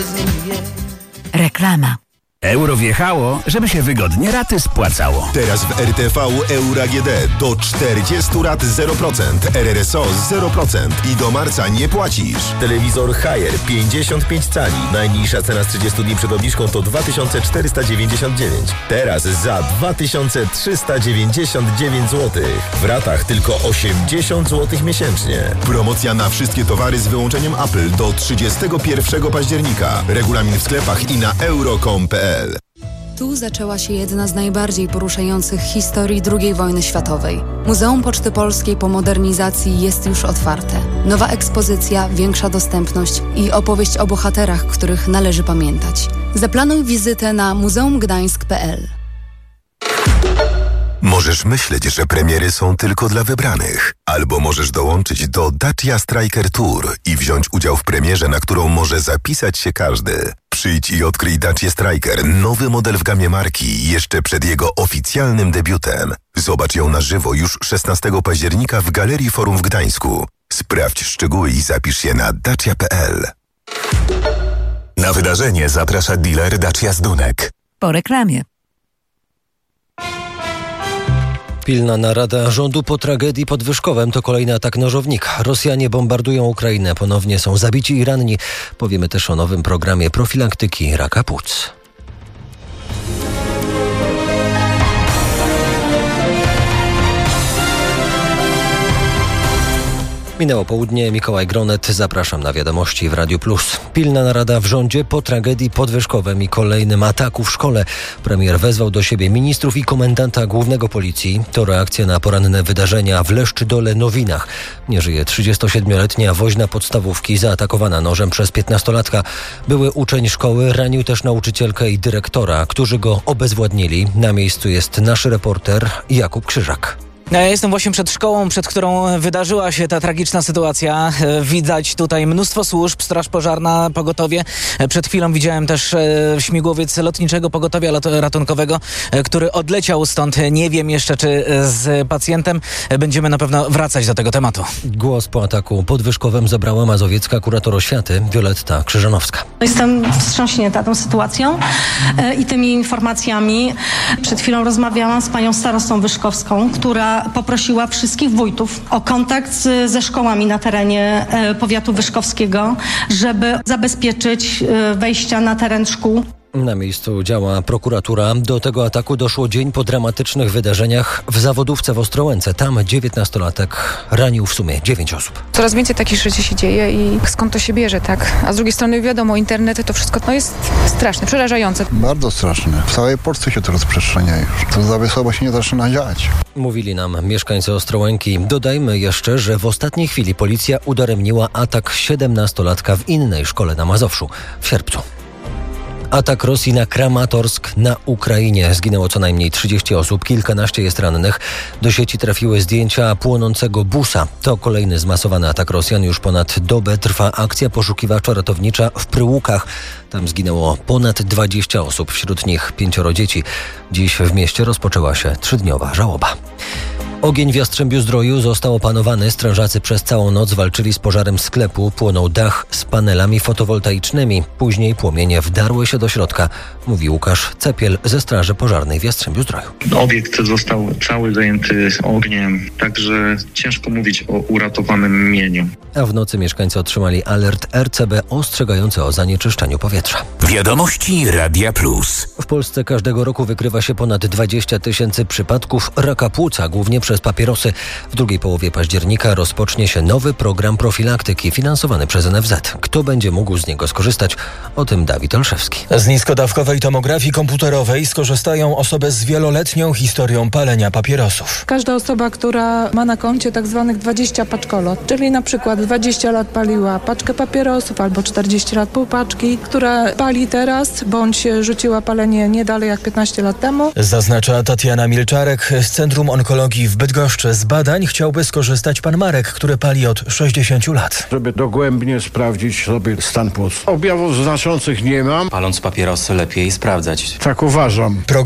Reklama. Euro wjechało, żeby się wygodnie raty spłacało. Teraz w RTV Euro AGD do 40 rat 0%, RRSO 0% i do marca nie płacisz. Telewizor Haier 55 cali. Najniższa cena z 30 dni przed obniżką to 2499. Teraz za 2399 zł. W ratach tylko 80 zł miesięcznie. Promocja na wszystkie towary z wyłączeniem Apple do 31 października. Regulamin w sklepach i na euro.com.pl. Tu zaczęła się jedna z najbardziej poruszających historii II wojny światowej. Muzeum Poczty Polskiej po modernizacji jest już otwarte. Nowa ekspozycja, większa dostępność i opowieść o bohaterach, których należy pamiętać. Zaplanuj wizytę na muzeumgdańsk.pl. Możesz myśleć, że premiery są tylko dla wybranych. Albo możesz dołączyć do Dacia Striker Tour i wziąć udział w premierze, na którą może zapisać się każdy. Przyjdź i odkryj Dacia Striker, nowy model w gamie marki, jeszcze przed jego oficjalnym debiutem. Zobacz ją na żywo już 16 października w Galerii Forum w Gdańsku. Sprawdź szczegóły i zapisz się na dacia.pl. Na wydarzenie zaprasza dealer Dacia Zdunek. Po reklamie. Pilna narada rządu po tragedii pod Wyszkowem to kolejny atak nożownika. Rosjanie bombardują Ukrainę, ponownie są zabici i ranni. Powiemy też o nowym programie profilaktyki raka płuc. Minęło południe, Mikołaj Gronet, zapraszam na wiadomości w Radiu Plus. Pilna narada w rządzie po tragedii pod Wyszkowem i kolejnym ataku w szkole. Premier wezwał do siebie ministrów i komendanta głównego policji. To reakcja na poranne wydarzenia w Leszczydole-Nowinach. Nie żyje 37-letnia woźna podstawówki zaatakowana nożem przez 15-latka. Były uczeń szkoły ranił też nauczycielkę i dyrektora, którzy go obezwładnili. Na miejscu jest nasz reporter Jakub Krzyżak. Ja jestem właśnie przed szkołą, przed którą wydarzyła się ta tragiczna sytuacja. Widać tutaj mnóstwo służb, straż pożarna, pogotowie. Przed chwilą widziałem też śmigłowiec lotniczego pogotowia ratunkowego, który odleciał stąd. Nie wiem jeszcze, czy z pacjentem. Będziemy na pewno wracać do tego tematu. Głos po ataku pod Wyszkowem zabrała mazowiecka kurator oświaty Wioletta Krzyżanowska. Jestem wstrząśnięta tą sytuacją i tymi informacjami. Przed chwilą rozmawiałam z panią starostą wyszkowską, która poprosiła wszystkich wójtów o kontakt ze szkołami na terenie powiatu wyszkowskiego, żeby zabezpieczyć wejścia na teren szkół. Na miejscu działa prokuratura. Do tego ataku doszło dzień po dramatycznych wydarzeniach w Zawodówce w Ostrołęce. Tam 19-latek ranił w sumie 9 osób. Coraz więcej takich rzeczy się dzieje i skąd to się bierze, tak? A z drugiej strony wiadomo, internet to wszystko jest straszne, przerażające. Bardzo straszne. W całej Polsce się to rozprzestrzenia już. To za wysoko się nie zaczyna dziać. Mówili nam mieszkańcy Ostrołęki. Dodajmy jeszcze, że w ostatniej chwili policja udaremniła atak 17-latka w innej szkole na Mazowszu w sierpcu. Atak Rosji na Kramatorsk na Ukrainie. Zginęło co najmniej 30 osób, kilkanaście jest rannych. Do sieci trafiły zdjęcia płonącego busa. To kolejny zmasowany atak Rosjan. Już ponad dobę trwa akcja poszukiwaczo-ratownicza w Pryłukach. Tam zginęło ponad 20 osób, wśród nich 5 dzieci. Dziś w mieście rozpoczęła się 3-dniowa żałoba. Ogień w Jastrzębiu-Zdroju został opanowany. Strażacy przez całą noc walczyli z pożarem sklepu. Płonął dach z panelami fotowoltaicznymi. Później płomienie wdarły się do środka, mówi Łukasz Cepiel ze Straży Pożarnej w Jastrzębiu-Zdroju. Obiekt został cały zajęty ogniem, także ciężko mówić o uratowanym mieniu. A w nocy mieszkańcy otrzymali alert RCB ostrzegający o zanieczyszczeniu powietrza. Wiadomości Radia Plus. W Polsce każdego roku wykrywa się ponad 20 000 przypadków raka płuca, głównie przez papierosy. W drugiej połowie października rozpocznie się nowy program profilaktyki finansowany przez NFZ. Kto będzie mógł z niego skorzystać? O tym Dawid Olszewski. Z niskodawkowej tomografii komputerowej skorzystają osoby z wieloletnią historią palenia papierosów. Każda osoba, która ma na koncie tak zwanych 20 paczkolot, czyli na przykład 20 lat paliła paczkę papierosów albo 40 lat pół paczki, która pali teraz bądź rzuciła palenie nie dalej jak 15 lat temu. Zaznacza Tatiana Milczarek z Centrum Onkologii w Bydgoszczy. Z badań chciałby skorzystać pan Marek, który pali od 60 lat. Żeby dogłębnie sprawdzić sobie stan płuc. Objawów znaczących nie mam. Paląc papierosy lepiej sprawdzać. Tak uważam.